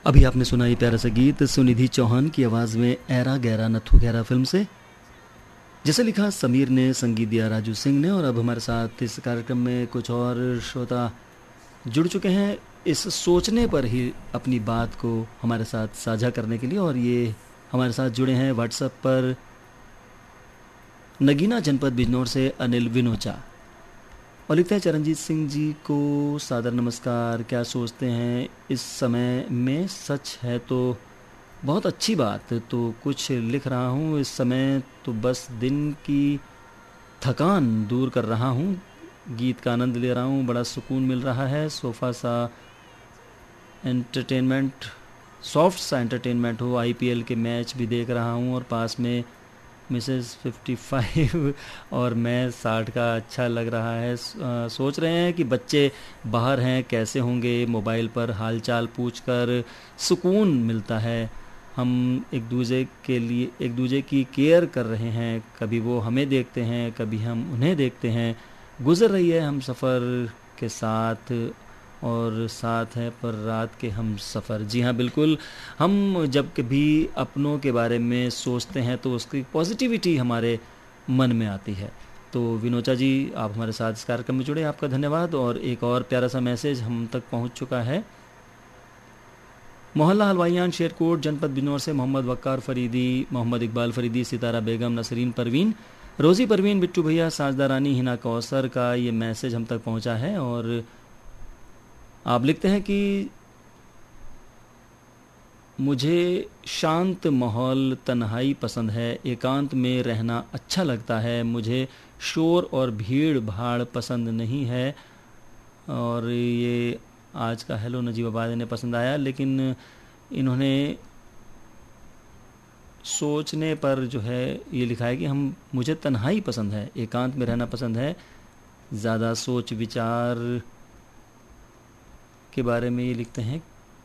अभी आपने सुना ये प्यारा सा गीत सुनिधि चौहान की आवाज़ में ऐरा गहरा नथु गहरा फिल्म से, जिसे लिखा समीर ने, संगीत दिया राजू सिंह ने। और अब हमारे साथ इस कार्यक्रम में कुछ और श्रोता जुड़ चुके हैं इस सोचने पर ही अपनी बात को हमारे साथ साझा करने के लिए। और ये हमारे साथ जुड़े हैं व्हाट्सएप पर नगीना जनपद बिजनौर से अनिल विनोचा, और लिखते हैं चरणजीत सिंह जी को सादर नमस्कार। क्या सोचते हैं इस समय में, सच है तो बहुत अच्छी बात, तो कुछ लिख रहा हूँ इस समय तो बस दिन की थकान दूर कर रहा हूँ, गीत का आनंद ले रहा हूँ, बड़ा सुकून मिल रहा है। सोफा सा एंटरटेनमेंट, सॉफ्ट सा एंटरटेनमेंट हो, आईपीएल के मैच भी देख रहा हूँ और पास में मिसेस 55 और मैं 60 का, अच्छा लग रहा है। सोच रहे हैं कि बच्चे बाहर हैं कैसे होंगे, मोबाइल पर हालचाल पूछकर सुकून मिलता है। हम एक दूसरे की केयर कर रहे हैं, कभी वो हमें देखते हैं कभी हम उन्हें देखते हैं। गुजर रही है हम सफ़र के साथ और साथ है पर रात के हम सफ़र। जी हाँ, बिल्कुल, हम जब कभी अपनों के बारे में सोचते हैं तो उसकी पॉजिटिविटी हमारे मन में आती है। तो विनोचा जी, आप हमारे साथ इस कार्यक्रम में जुड़े, आपका धन्यवाद। और एक और प्यारा सा मैसेज हम तक पहुंच चुका है। मोहल्ला हलवाइयान शेरकोट जनपद बिजनौर से मोहम्मद वक्कार फरीदी, मोहम्मद इकबाल फरीदी, सितारा बेगम, नसरीन परवीन, रोज़ी परवीन, बिट्टू भैया, साजदा रानी, हिना कौसर का ये मैसेज हम तक पहुंचा है। और आप लिखते हैं कि मुझे शांत माहौल, तन्हाई पसंद है, एकांत में रहना अच्छा लगता है, मुझे शोर और भीड़ भाड़ पसंद नहीं है। और ये आज का हेलो नजीबाबाद इन्हें पसंद आया, लेकिन इन्होंने सोचने पर जो है ये लिखा है कि मुझे तन्हाई पसंद है, एकांत में रहना पसंद है, ज़्यादा सोच विचार के बारे में ये लिखते हैं।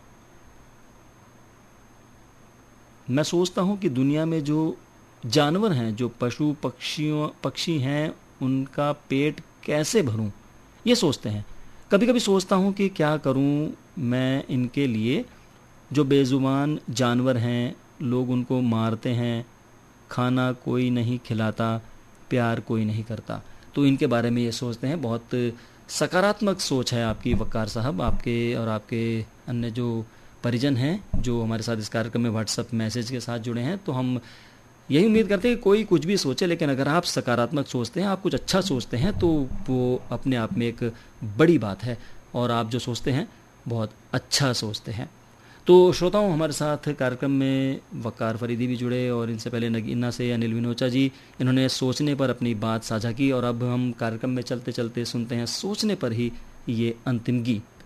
मैं सोचता हूँ कि दुनिया में जो जानवर हैं, जो पशु पक्षी हैं, उनका पेट कैसे भरूं, ये सोचते हैं। कभी कभी सोचता हूँ कि क्या करूँ मैं इनके लिए, जो बेजुबान जानवर हैं, लोग उनको मारते हैं, खाना कोई नहीं खिलाता, प्यार कोई नहीं करता। तो इनके बारे में ये सोचते हैं। बहुत सकारात्मक सोच है आपकी वक्कार साहब, आपके और आपके अन्य जो परिजन हैं जो हमारे साथ इस कार्यक्रम में व्हाट्सएप मैसेज के साथ जुड़े हैं। तो हम यही उम्मीद करते हैं कि कोई कुछ भी सोचे, लेकिन अगर आप सकारात्मक सोचते हैं, आप कुछ अच्छा सोचते हैं, तो वो अपने आप में एक बड़ी बात है। और आप जो सोचते हैं बहुत अच्छा सोचते हैं। तो श्रोताओं, हमारे साथ कार्यक्रम में वक्कार फरीदी भी जुड़े, और इनसे पहले नगीना से अनिल विनोचा जी, इन्होंने सोचने पर अपनी बात साझा की। और अब हम कार्यक्रम में चलते चलते सुनते हैं सोचने पर ही ये अंतिम गीत।